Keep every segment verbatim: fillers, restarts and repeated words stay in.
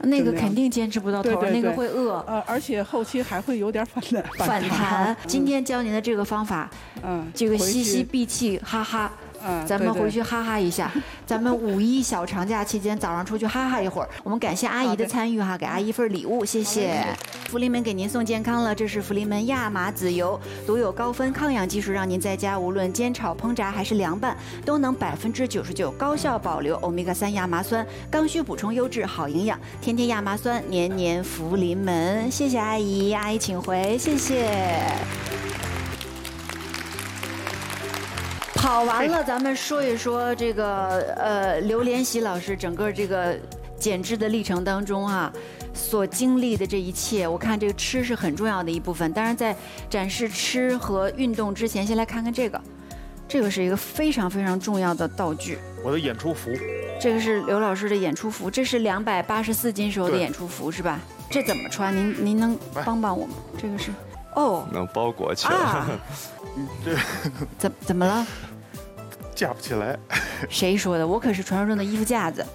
那个肯定坚持不到头，那个会饿。 呃，而且后期还会有点反弹。 反弹。今天教您的这个方法，嗯，这个吸吸闭气，哈哈。嗯，咱们回去哈哈一下。咱们五一小长假期间，早上出去哈哈一会儿。我们感谢阿姨的参与哈，给阿姨一份礼物，谢谢。福临门给您送健康了，这是福临门亚麻籽油，独有高分抗氧技术，让您在家无论煎炒烹炸还是凉拌，都能百分之九十九高效保留欧米伽三亚麻酸，刚需补充优质好营养，天天亚麻酸，年年福临门。谢谢阿姨，阿姨请回，谢谢。跑完了，咱们说一说这个呃刘连喜老师整个这个减脂的历程当中啊，所经历的这一切，我看这个吃是很重要的一部分。当然，在展示吃和运动之前，先来看看这个，这个是一个非常非常重要的道具。 我的演出服， 这个是刘老师的演出服，这是两百八十四斤时候的演出服是吧？这怎么穿？您您能帮帮我吗？这个是哦， 能包裹起来。啊、 这怎怎么了？ 架不起来。 谁说的？我可是传说中的衣服架子。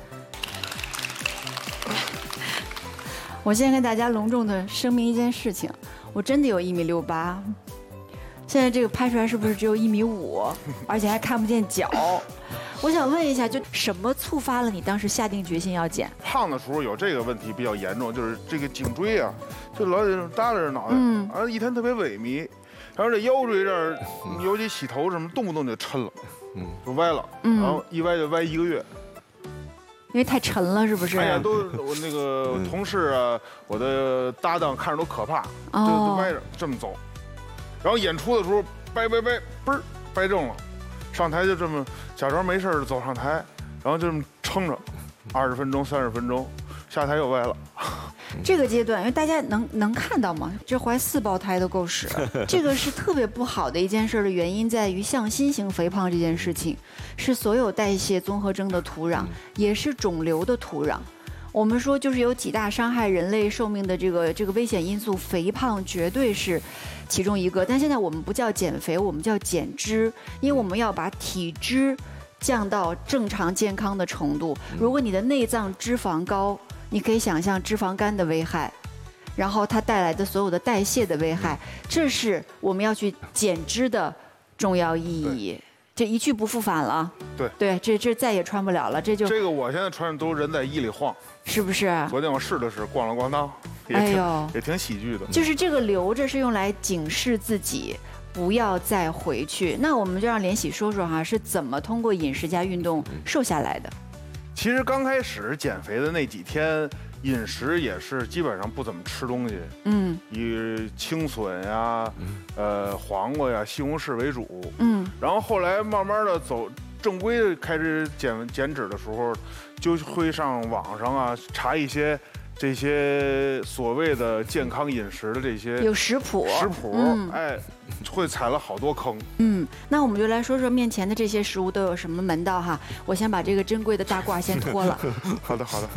我现在跟大家隆重的声明一件事情，我真的有一米六八，现在这个拍出来是不是只有一米五，而且还看不见脚？我想问一下，就什么触发了你当时下定决心要减？ 胖的时候有这个问题比较严重，就是这个颈椎啊，就老得耷拉着脑袋，嗯，啊一天特别萎靡，然后这腰椎这儿，尤其洗头什么，动不动就抻了。嗯，就歪了，然后一歪就歪一个月， 因为太沉了，是不是？ 哎呀，都我那个同事啊，我的搭档看着都可怕，就就歪着这么走，然后演出的时候掰掰掰，嘣儿掰正了，上台就这么假装没事走上台，然后就这么撑着，二十分钟、三十分钟，下台又歪了。 这个阶段，因为大家能能看到吗？这怀四胞胎都够使，这个是特别不好的一件事的原因在于向心型肥胖这件事情，是所有代谢综合征的土壤，也是肿瘤的土壤。我们说就是有几大伤害人类寿命的这个这个危险因素，肥胖绝对是其中一个。但现在我们不叫减肥，我们叫减脂，因为我们要把体脂降到正常健康的程度。如果你的内脏脂肪高，你可以想象脂肪肝的危害，然后它带来的所有的代谢的危害，这是我们要去减脂的重要意义。这一去不复返了。 对对，这这再也穿不了了。这就这个我现在穿的都人在衣里晃， 是不是？ 昨天我试了试，咣啷咣当，哎呦，也挺喜剧的。 就是这个留着是用来警示自己，不要再回去。那我们就让连喜说说哈，是怎么通过饮食加运动瘦下来的？ 其实刚开始减肥的那几天，饮食也是基本上不怎么吃东西，嗯，以青笋呀、呃黄瓜呀、西红柿为主，嗯，然后后来慢慢的走正规开始减减脂的时候，就会上网上啊查一些这些所谓的健康饮食的这些有食谱， 食谱，嗯、哎，会踩了好多坑。 嗯，那我们就来说说面前的这些食物都有什么门道哈。我先把这个珍贵的大褂先脱了。 好的，好的。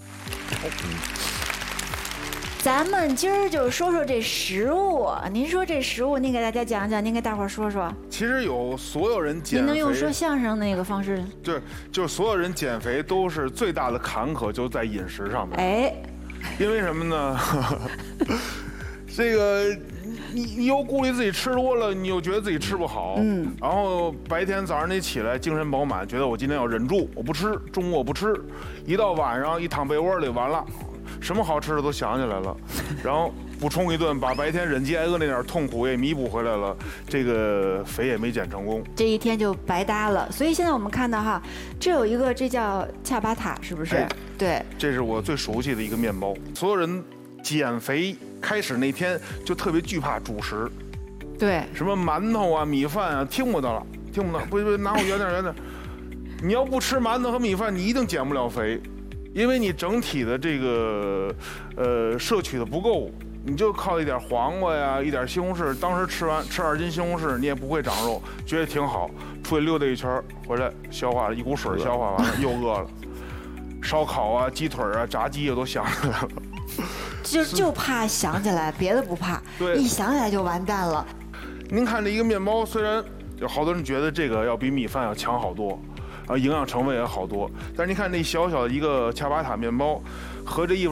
咱们今儿就说说这食物，您说这食物，您给大家讲讲，您给大伙儿说说。 其实有所有人减肥， 您能用说相声那个方式？ 对，就是所有人减肥都是最大的坎坷就在饮食上面。哎，因为什么呢？这个你你又顾虑自己吃多了，你又觉得自己吃不好，嗯，然后白天早上你起来精神饱满，觉得我今天要忍住，我不吃，中午我不吃，一到晚上一躺被窝里完了。什么好吃的都想起来了，然后补充一顿，把白天忍饥挨饿那点痛苦也弥补回来了，这个肥也没减成功， 这一天就白搭了。所以现在我们看到哈，这有一个这叫恰巴塔，是不是？哎、对， 这是我最熟悉的一个面包。所有人减肥开始那天就特别惧怕主食， 对， 什么馒头啊、米饭啊，听不得了，听不得，不不，拿我远点远点。你要不吃馒头和米饭，你一定减不了肥。因为你整体的这个呃摄取的不够，你就靠一点黄瓜呀，一点西红柿，当时吃完吃二斤西红柿，你也不会长肉，觉得挺好。出去溜达一圈回来消化了一股水，消化完了又饿了。烧烤啊、鸡腿啊、炸鸡啊都想起来了， 就就怕想起来，别的不怕，对，一想起来就完蛋了。 您看这一个面包，虽然有好多人觉得这个要比米饭要强好多。啊，营养成分也好多，但是你看那小小的一个恰巴塔面包，和这一